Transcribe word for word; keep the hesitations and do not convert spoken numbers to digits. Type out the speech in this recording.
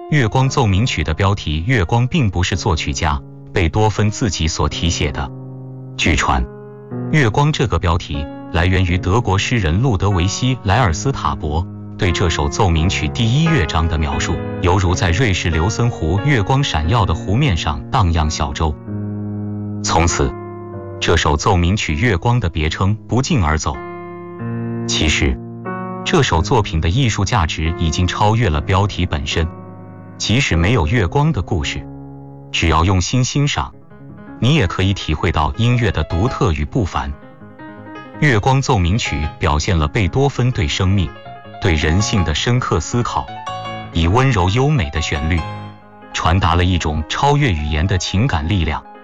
月光奏鸣曲的标题月光并不是作曲家贝多芬自己所题写的。据传，月光这个标题来源于德国诗人路德维希·莱尔斯塔伯对这首奏鸣曲第一乐章的描述，犹如在瑞士琉森湖月光闪耀的湖面上荡漾小舟。从此，这首奏鸣曲月光的别称不胫而走。其实，这首作品的艺术价值已经超越了标题本身。即使没有月光的故事，只要用心欣赏，你也可以体会到音乐的独特与不凡。月光奏鸣曲表现了贝多芬对生命、对人性的深刻思考，以温柔优美的旋律，传达了一种超越语言的情感力量。